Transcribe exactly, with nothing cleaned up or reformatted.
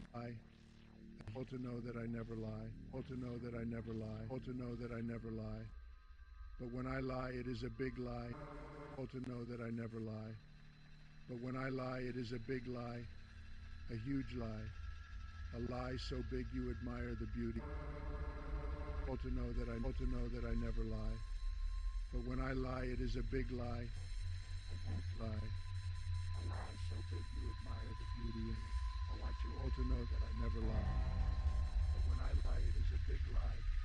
I, all to know that I never lie, all to know that I never lie, all to know that I never lie. But when I lie, it is a big lie, all to know that I never lie. But when I lie, it is a big lie, a huge lie, a lie so big you admire the beauty. All to know that I, all to know that I never lie. But when I lie, it is a big lie, a huge lie, a lie so big you admire the beauty in it. I want you all to know that I never lie. But when I lie, it is a big lie.